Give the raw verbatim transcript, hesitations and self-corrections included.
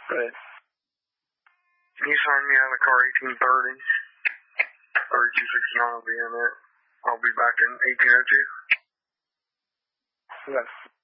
Right. Can you sign me out of car eighteen thirty? thirty-two sixty-nine will be in it. I'll be back in eighteen oh two. Yes.